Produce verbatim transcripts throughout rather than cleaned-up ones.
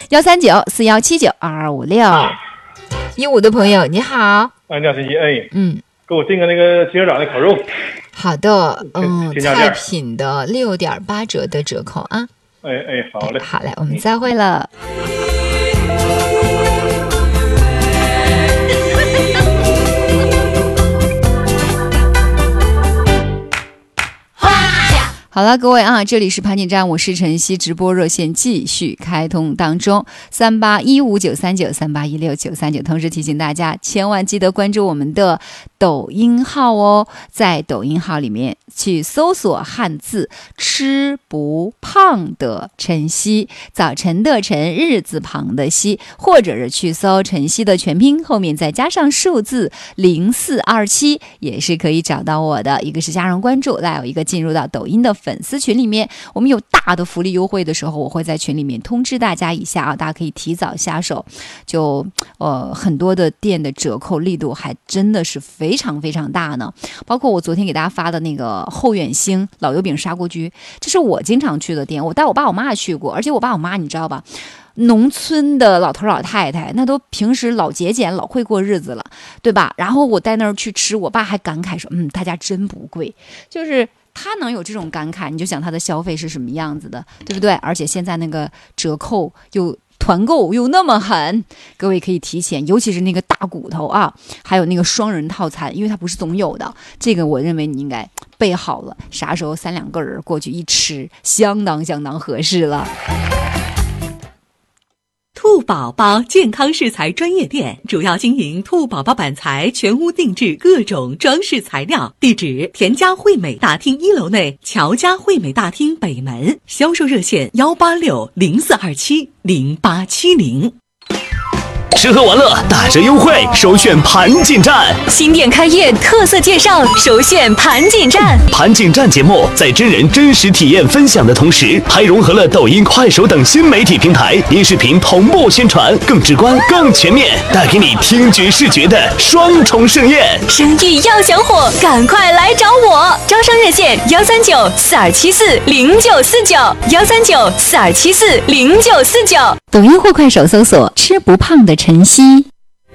幺三九四幺七九二二五六。一五的朋友你好， 哎，你好，陈曦，哎， 嗯， 给我订个那个鸡肉掌的烤肉。 好的，嗯， 添加菜品的六点八折的折扣啊。 哎哎，好嘞， 好嘞，我们再会了。好了，各位啊，这里是盘锦站，我是晨曦，直播热线继续开通当中，三八一五九三九三八一六九三九。同时提醒大家，千万记得关注我们的抖音号哦，在抖音号里面去搜索汉字“吃不胖的晨曦”，早晨的晨，日字旁的曦，或者是去搜晨曦的全拼，后面再加上数字零四二七，也是可以找到我的。一个是加上关注，再有一个进入到抖音的粉丝群里面，我们有大的福利优惠的时候，我会在群里面通知大家一下啊，大家可以提早下手。就呃很多的店的折扣力度还真的是非常非常大呢，包括我昨天给大家发的那个后远兴老油饼砂锅居，这是我经常去的店，我带我爸我妈去过，而且我爸我妈你知道吧，农村的老头老太太那都平时老节俭老会过日子了，对吧？然后我带那儿去吃，我爸还感慨说，嗯，他家真不贵，就是他能有这种感慨，你就想他的消费是什么样子的，对不对？而且现在那个折扣又团购又那么狠，各位可以提前，尤其是那个大骨头啊，还有那个双人套餐，因为它不是总有的，这个我认为你应该备好了，啥时候三两个人过去一吃，相当相当合适了。 兔宝宝健康饰材专业店，主要经营兔宝宝板材，全屋定制各种装饰材料。地址：田家惠美大厅一楼内乔家惠美大厅北门。销售热线：幺八六零四二七零八七零。 吃喝玩乐打折优惠，首选盘锦站。 新店开业特色介绍，首选盘锦站。 盘锦站节目在真人真实体验分享的同时，还融合了抖音、快手等新媒体平台，音视频同步宣传，更直观、更全面，带给你听觉视觉的双重盛宴。 生意要想火，赶快来找我！招商热线：幺三九四二七四零九四九，幺三九四二七四零九四九。 抖音或快手搜索“吃不胖的晨曦”。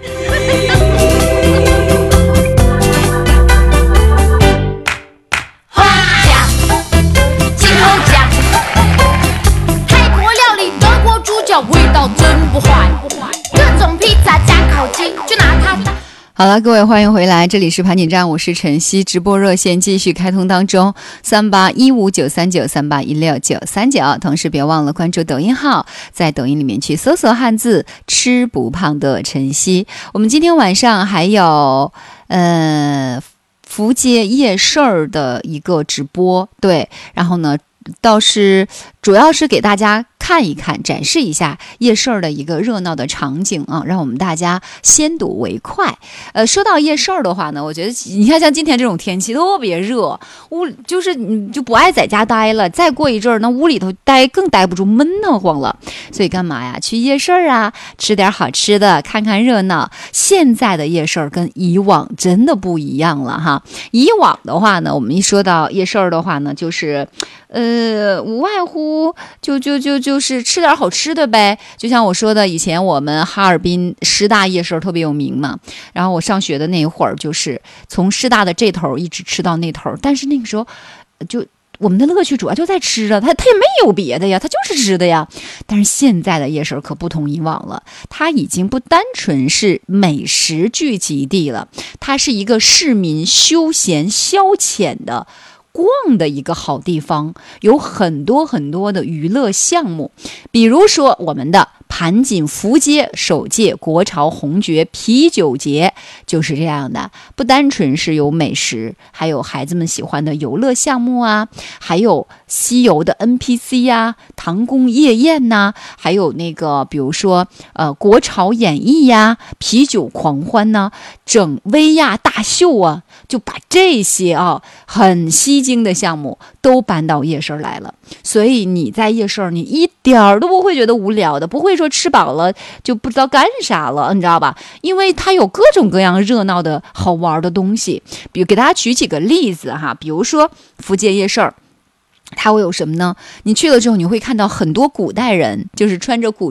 味道真不坏，各种披萨加烤鸡，就拿它当。 好了，各位欢迎回来，这里是盘锦站，我是晨曦，直播热线继续开通当中，三八一五九三九三八一六九三九。同时别忘了关注抖音号，在抖音里面去搜索汉字“吃不胖的晨曦”。我们今天晚上还有呃福街夜市儿的一个直播，对，然后呢，倒是主要是给大家看一看，展示一下夜市的一个热闹的场景啊，让我们大家先睹为快。呃，说到夜市的话呢，我觉得你看像今天这种天气特别热，屋就是你就不爱在家待了，再过一阵儿，那屋里头待更待不住，闷得慌了。所以干嘛呀？去夜市啊，吃点好吃的，看看热闹。现在的夜市跟以往真的不一样了哈。以往的话呢，我们一说到夜市的话呢，就是呃，无外乎就就就就是吃点好吃的呗。就像我说的，以前我们哈尔滨师大夜市特别有名嘛，然后我上学的那一会儿，就是从师大的这头一直吃到那头，但是那个时候就我们的乐趣主要就在吃啊，它它也没有别的呀，它就是吃的呀。但是现在的夜市可不同以往了，它已经不单纯是美食聚集地了，它是一个市民休闲消遣的逛的一个好地方，有很多很多的娱乐项目，比如说我们的盘锦福街首届国潮红爵啤酒节就是这样的，不单纯是有美食，还有孩子们喜欢的游乐项目啊，还有西游的 N P C 呀、啊、唐宫夜宴呐、啊，还有那个比如说呃国潮演艺呀、啤酒狂欢呐、整威亚大秀啊，就把这些啊很吸睛的项目都搬到夜市来了。所以你在夜市你一点儿都不会觉得无聊的，不会说吃饱了就不知道干啥了，你知道吧？因为它有各种各样热闹的好玩的东西。比如给大家举几个例子哈，比如说福建夜市它会有什么呢？你去了之后你会看到很多古代人就是穿着古